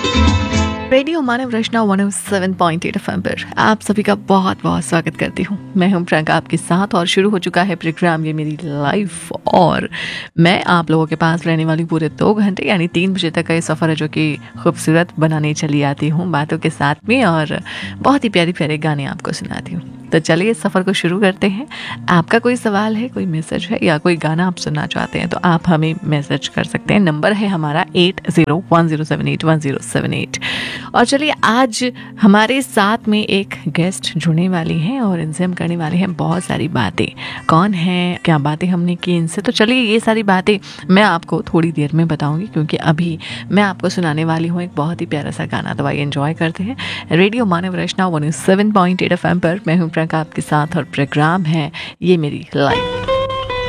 Radio मानव रचना 107.8 FM पर आप सभी का बहुत बहुत स्वागत करती हूँ। मैं हूँ प्रियंका आपके साथ और शुरू हो चुका है प्रोग्राम ये मेरी लाइफ। और मैं आप लोगों के पास रहने वाली पूरे 2 घंटे यानी 3 बजे तक का ये सफ़र है जो कि खूबसूरत बनाने चली आती हूँ बातों के साथ में, और बहुत ही प्यारे प्यारे गाने आपको सुनाती हूँ। तो चलिए इस सफ़र को शुरू करते हैं। आपका कोई सवाल है, कोई मैसेज है या कोई गाना आप सुनना चाहते हैं तो आप हमें मैसेज कर सकते हैं। नंबर है हमारा 8010781078। और चलिए आज हमारे साथ में एक गेस्ट जुड़ने वाली हैं और इनसे हम करने वाले हैं बहुत सारी बातें। कौन है, क्या बातें हमने की इनसे, तो चलिए ये सारी बातें मैं आपको थोड़ी देर में बताऊंगी, क्योंकि अभी मैं आपको सुनाने वाली हूँ एक बहुत ही प्यारा सा गाना। तो आइए एंजॉय करते हैं। रेडियो मानव रचना 107.8 एफएम पर मैं हूँ प्रियंका आपके साथ और प्रोग्राम है ये मेरी लाइफ।